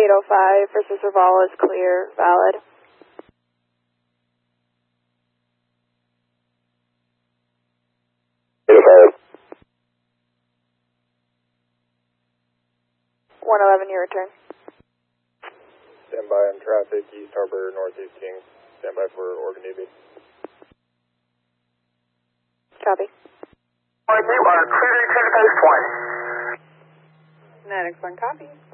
805 versus Raval is clear, valid. Valid. 111, your return. Stand by on traffic, East Harbor, Northeast King. Stand by for Oregon Navy. Copy. You are clear to the post 1. Kinetics 1, copy.